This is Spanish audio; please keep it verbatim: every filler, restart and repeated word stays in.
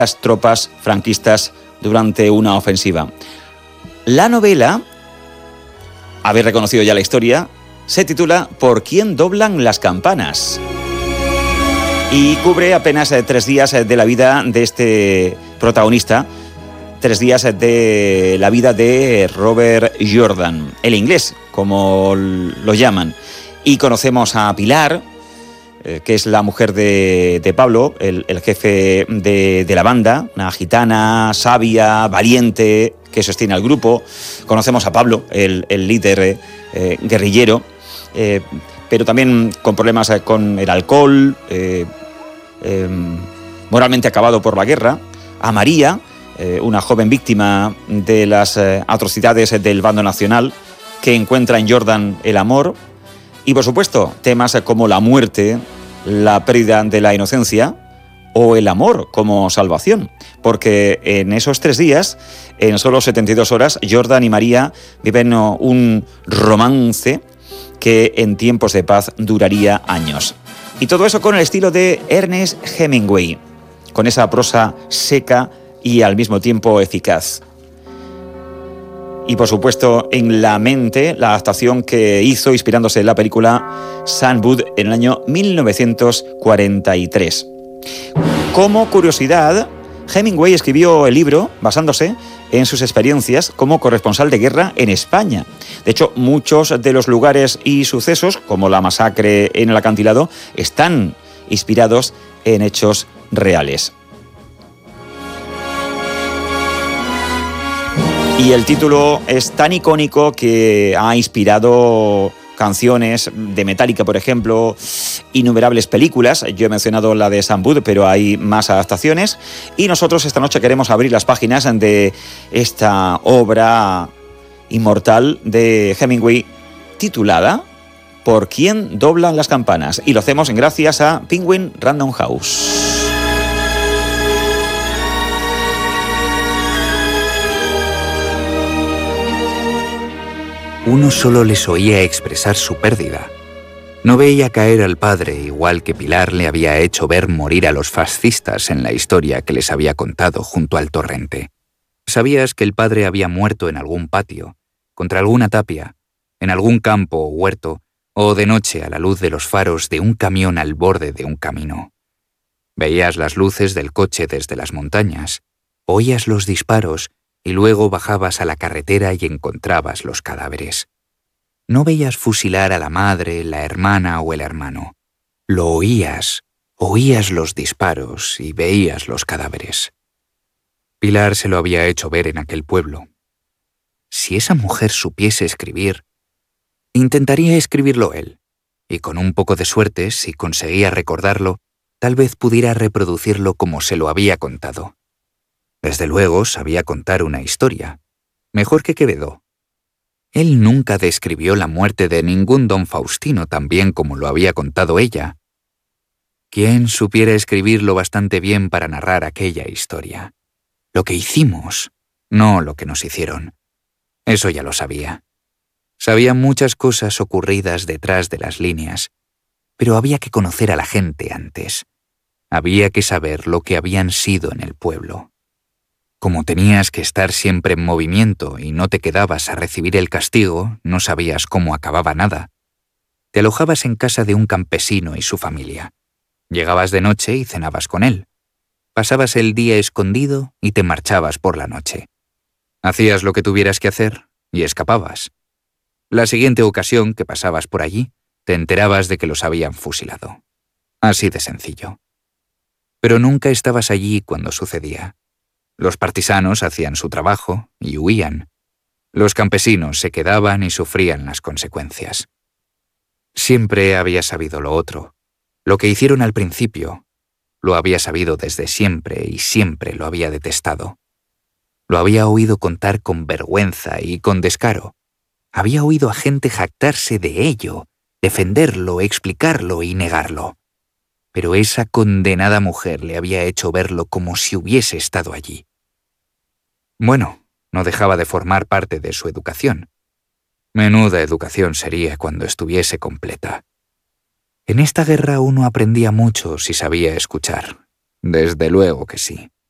las tropas franquistas durante una ofensiva. La novela, habéis reconocido ya la historia, se titula ¿Por quién doblan las campanas? Y cubre apenas eh, tres días eh, de la vida de este protagonista, tres días eh, de la vida de Robert Jordan, el inglés, como lo llaman. Y conocemos a Pilar, eh, que es la mujer de, de Pablo, el, el jefe de, de la banda, una gitana, sabia, valiente, que sostiene al grupo. Conocemos a Pablo, el, el líder eh, guerrillero, eh, pero también con problemas eh, con el alcohol, eh, eh, moralmente acabado por la guerra. A María, eh, una joven víctima de las eh, atrocidades del bando nacional, que encuentra en Jordan el amor. Y por supuesto, temas eh, como la muerte, la pérdida de la inocencia o el amor como salvación, porque en esos tres días, en solo setenta y dos horas, Jordan y María viven un romance que en tiempos de paz duraría años. Y todo eso con el estilo de Ernest Hemingway, con esa prosa seca y al mismo tiempo eficaz. Y por supuesto, en la mente, la adaptación que hizo inspirándose en la película Sam Wood en el año mil novecientos cuarenta y tres. Como curiosidad, Hemingway escribió el libro basándose en sus experiencias como corresponsal de guerra en España. De hecho, muchos de los lugares y sucesos, como la masacre en el acantilado, están inspirados en hechos reales. Y el título es tan icónico que ha inspirado canciones de Metallica, por ejemplo, innumerables películas. Yo he mencionado la de Sam Wood, pero hay más adaptaciones. Y nosotros esta noche queremos abrir las páginas de esta obra inmortal de Hemingway titulada ¿Por quién doblan las campanas? Y lo hacemos en gracias a Penguin Random House. Uno solo les oía expresar su pérdida. No veía caer al padre igual que Pilar le había hecho ver morir a los fascistas en la historia que les había contado junto al torrente. Sabías que el padre había muerto en algún patio, contra alguna tapia, en algún campo o huerto, o de noche a la luz de los faros de un camión al borde de un camino. Veías las luces del coche desde las montañas, oías los disparos y luego bajabas a la carretera y encontrabas los cadáveres. No veías fusilar a la madre, la hermana o el hermano. Lo oías, oías los disparos y veías los cadáveres. Pilar se lo había hecho ver en aquel pueblo. Si esa mujer supiese escribir, intentaría escribirlo él, y con un poco de suerte, si conseguía recordarlo, tal vez pudiera reproducirlo como se lo había contado. Desde luego sabía contar una historia, mejor que Quevedo. Él nunca describió la muerte de ningún don Faustino tan bien como lo había contado ella. ¿Quién supiera escribirlo bastante bien para narrar aquella historia? Lo que hicimos, no lo que nos hicieron. Eso ya lo sabía. Sabía muchas cosas ocurridas detrás de las líneas, pero había que conocer a la gente antes. Había que saber lo que habían sido en el pueblo. Como tenías que estar siempre en movimiento y no te quedabas a recibir el castigo, no sabías cómo acababa nada. Te alojabas en casa de un campesino y su familia. Llegabas de noche y cenabas con él. Pasabas el día escondido y te marchabas por la noche. Hacías lo que tuvieras que hacer y escapabas. La siguiente ocasión que pasabas por allí, te enterabas de que los habían fusilado. Así de sencillo. Pero nunca estabas allí cuando sucedía. Los partisanos hacían su trabajo y huían. Los campesinos se quedaban y sufrían las consecuencias. Siempre había sabido lo otro. Lo que hicieron al principio, lo había sabido desde siempre y siempre lo había detestado. Lo había oído contar con vergüenza y con descaro. Había oído a gente jactarse de ello, defenderlo, explicarlo y negarlo. Pero esa condenada mujer le había hecho verlo como si hubiese estado allí. Bueno, no dejaba de formar parte de su educación. Menuda educación sería cuando estuviese completa. En esta guerra uno aprendía mucho si sabía escuchar. Desde luego que sí.